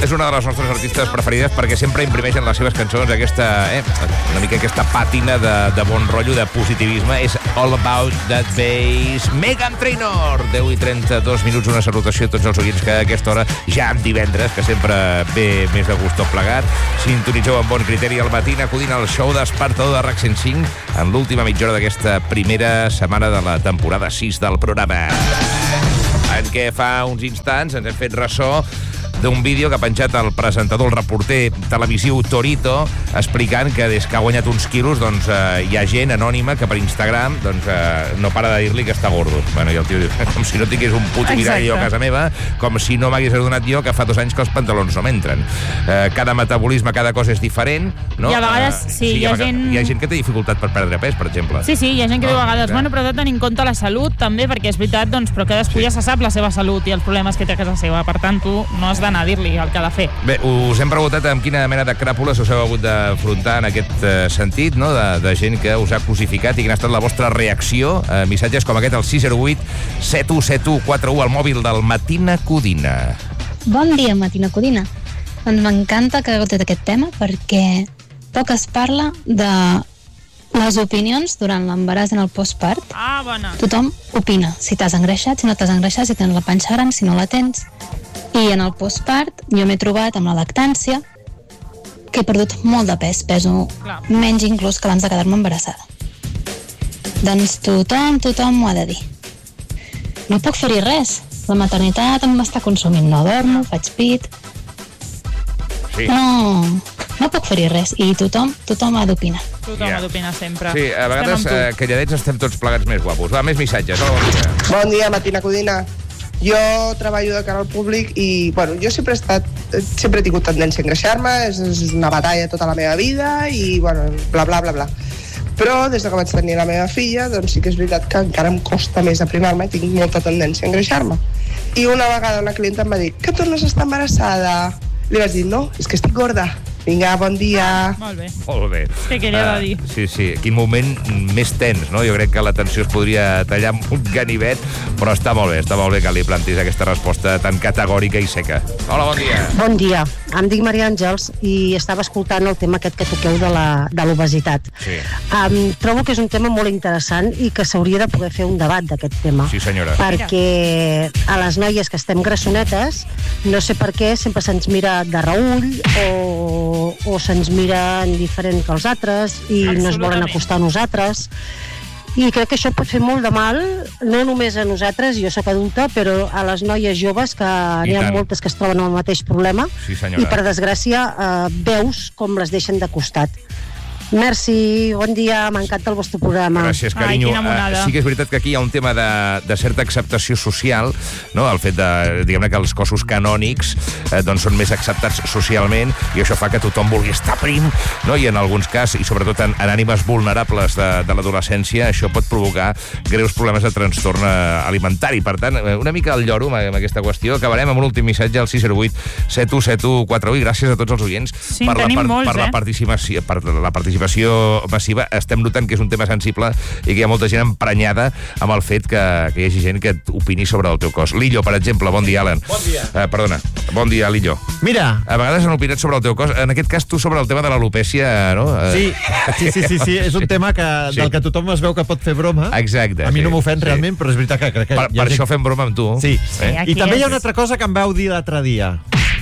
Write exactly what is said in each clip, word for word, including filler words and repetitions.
és una de les nostres artistes preferides perquè sempre imprimeix en les seves cançons aquesta, eh, una mica aquesta pàtina de, de bon rotllo, de positivisme. És All About That Bass. Meghan Trainor, deu i trenta-dos minuts, una salutació a tots els oients que a aquesta hora, ja en divendres, que sempre ve més de gust tot plegat, sintonitzeu amb bon criteri al matí acudint al show despertador de RAC cent cinc en l'última mitja hora d'aquesta primera setmana de la temporada sis del programa, en què fa uns instants ens hem fet ressò d'un vídeo que ha penjat el presentador, el reporter televisiu Torito, explicant que des que ha guanyat uns quilos, doncs eh, hi ha gent anònima que per Instagram doncs, eh, no para de dir-li que està gordo. Bueno, i el tio diu, com si no tingués un puto mirall jo a casa meva, com si no m'hagués adonat jo que fa dos anys que els pantalons no m'entren. Eh, cada metabolisme, cada cosa és diferent, no? I a vegades, eh, sí, sí, hi ha gent... Hi ha gent que té dificultat per perdre pes, per exemple. Sí, sí, hi ha gent que no? diu a vegades, bueno, però he de tenir en compte la salut, també, perquè és veritat, doncs, però cadascú Sí. ja se sap la seva salut i els problemes que té a casa seva. Per tant, tu no has d'anar a dir-li el que ha de fer. Bé, us hem preguntat amb quina mena de cràpules us heu hagut d'afrontar en aquest eh, sentit, no? de, de gent que us ha cosificat i quina ha estat la vostra reacció. Eh, missatges com aquest al sis zero vuit set u set u quatre u al mòbil del Matina Codina. Bon dia, Matina Codina. Doncs m'encanta que hagueu tret aquest tema perquè poc es parla de les opinions durant l'embaràs en el postpart. Ah, bona. Tothom opina si t'has engreixat, si no t'has engreixat, si tens la panxa gran, si no la tens. I en el postpart jo m'he trobat amb la lactància que he perdut molt de pes, peso Clar. menys inclús que abans de quedar-me embarassada. Doncs tothom, tothom m'ho ha de dir. No puc fer-hi res. La maternitat em està consumint. No dormo, faig pit. Sí. No, no puc fer-hi res. I tothom, tothom ha d'opinar. Tothom Ja. ha d'opinar sempre. Sí, a vegades Estem amb eh, calladets estem tots plegats més guapos. Va, més missatges. Hola, bon dia. Bon dia, Matina Codina. Jo treballo de cara al públic i, bueno, jo sempre he estat, sempre he tingut tendència a engreixar-me, és, és una batalla tota la meva vida i, bueno, bla, bla, bla, bla. Però des que vaig tenir la meva filla, doncs sí que és veritat que encara em costa més aprimar-me, tinc molta tendència a engreixar-me. I una vegada una clienta em va dir, que tornes a estar embarassada? Li vaig dir, no, és que estic gorda. Vinga, bon dia. Molt bé. Molt bé. Sí, què li ha de dir? Uh, sí, sí. Quin moment més tens, no? Jo crec que la tensió es podria tallar amb un ganivet, però està molt bé, està molt bé que li plantis aquesta resposta tan categòrica i seca. Hola, bon dia. Bon dia, em dic Maria Àngels i estava escoltant el tema aquest que toqueu de la- de l'obesitat. Sí. Um, trobo que és un tema molt interessant i que s'hauria de poder fer un debat d'aquest tema. Sí, senyora. Perquè a les noies que estem grassonetes, no sé per què, sempre se'ns mira de reull o, o se'ns mira indiferent que els altres i no es volen Absolutament. acostar a nosaltres. I crec que això pot fer molt de mal, no només a nosaltres, jo sóc adulta, però a les noies joves, que n'hi ha tant. moltes que es troben amb el mateix problema, Sí, senyora. i per desgràcia eh, veus com les deixen de costat. Merci, bon dia, m'encanta el vostre programa. Gràcies, Ai, carinyo. quina monada. Eh, sí que és veritat que aquí hi ha un tema de, de certa acceptació social, no? El fet de, diguem-ne, que els cossos canònics eh, doncs són més acceptats socialment i això fa que tothom vulgui estar prim, no? I en alguns casos, i sobretot en, en ànimes vulnerables de, de l'adolescència, això pot provocar greus problemes de trastorn eh, alimentari. Per tant, eh, una mica al lloro amb, amb aquesta qüestió. Acabarem amb un últim missatge al sis zero vuit set u set u quatre u i gràcies a tots els oients Sí, per, la, tenim per, molts, per la eh? participació, per la participació massiva. Estem notant que és un tema sensible i que hi ha molta gent emprenyada amb el fet que, que hi hagi gent que opini sobre el teu cos. Lillo, per exemple, bon dia, Alan. Bon dia. Uh, perdona, bon dia, Lillo. Mira, A vegades han opinat sobre el teu cos, en aquest cas tu sobre el tema de l'alopècia, no? Uh, sí, sí, sí, sí, sí, és un tema que, Sí. del que tothom es veu que pot fer broma. Exacte. A mi sí, no m'ofèn sí. realment, però és veritat que crec que... Per, hi ha per gent- això fem broma amb tu. Sí. Eh? Aquí I també hi ha és- una altra cosa que em vau dir l'altre dia.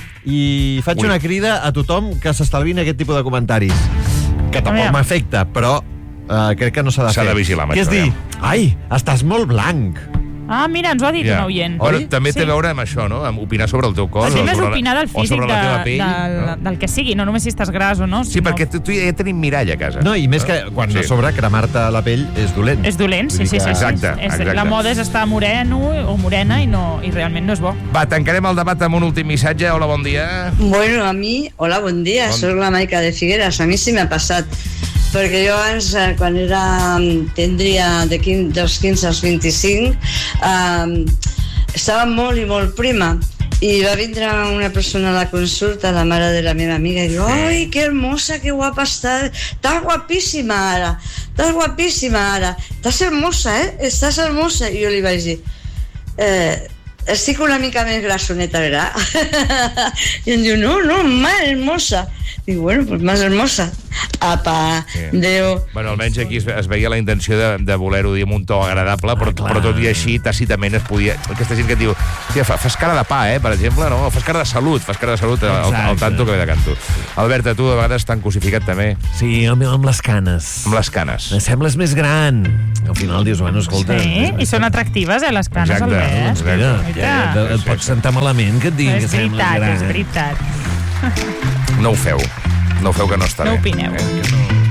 I faig Ui. una crida a tothom que s'estalvin aquest tipus de comentaris. Que tampoc Aviam. m'afecta, però uh, crec que no s'ha de S'ha fer. de vigilar amb Que és això, dir, ja. ai, estàs molt blanc. Ah, mira, ens ho ha dit Ja. un oient. Bueno, Oi? també té Sí. a veure amb això, no? Amb opinar sobre el teu cos. El tema o és sobre la- opinar del o físic sobre de, la teva pell. del, no? del que sigui, no només si estàs gras o no. Sí, sinó- perquè tu, tu ja tenim mirall a casa. No, i més que quan Sí. a sobre cremar-te la pell és dolent. És dolent, sí, Vull sí, dir sí. que- sí. Exacte, És, exacte. La moda és estar moreno o morena i, no, i realment no és bo. Va, tancarem el debat amb un últim missatge. Hola, bon dia. Bueno, a mi, hola, bon dia, Bon- soc la Maica de Figueres. A mi sí m'ha passat, perquè jo abans, eh, quan era, tindria de quinze, dels quinze als vint-i-cinc, eh, estava molt i molt prima. I va vindre una persona a la consulta, la mare de la meva amiga, i diu, ai, que hermosa, que guapa està, estàs guapíssima ara, estàs guapíssima ara, estàs hermosa, eh, estàs hermosa. I jo li vaig dir, eh, estic una mica més grassoneta, ¿verdad? I em diu, no, no, más hermosa. Dic, bueno, pues más hermosa. Apa, sí. Déu. Bueno, almenys aquí es, es veia la intenció de, de voler-ho dir amb un to agradable, però, ah, però tot i així, tàcitament es podia... Aquesta gent que et diu, tia, fa, fas cara de pa, eh, per exemple, no? Fas cara de salut, fas cara de salut al, al tanto que ve de canto. Alberta, tu de vegades t'han cosificat també. Sí, amb, amb les canes. Amb les canes. Me sembles més gran. Al final dius, bueno, escolta... Sí, i són atractives, eh, les canes, exacte, Albert. Exacte. Mira, ja, et pot sentar malament que et diguin que sembles gran. És veritat, és veritat. No ho feu. No ho feu, que no està no bé. opineu. Eh?